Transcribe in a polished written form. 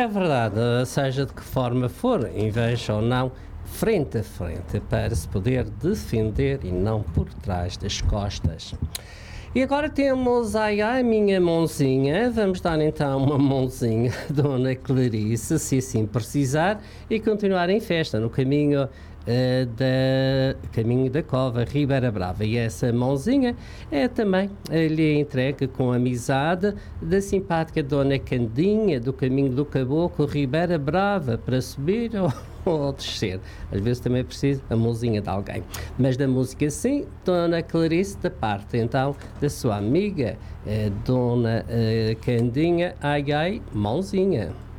É verdade, seja de que forma for, inveja ou não, frente a frente, para se poder defender e não por trás das costas. E agora temos, ai ai, minha mãozinha, vamos dar então uma mãozinha a Dona Clarice, se assim precisar, e continuar em festa no caminho da Cova, Ribeira Brava. E essa mãozinha é também lhe entregue com amizade da simpática Dona Candinha, do caminho do Caboclo, Ribeira Brava, para subir ou descer. Às vezes também precisa a mãozinha de alguém. Mas da música sim, Dona Clarice, da parte então da sua amiga Dona Candinha, ai ai, mãozinha.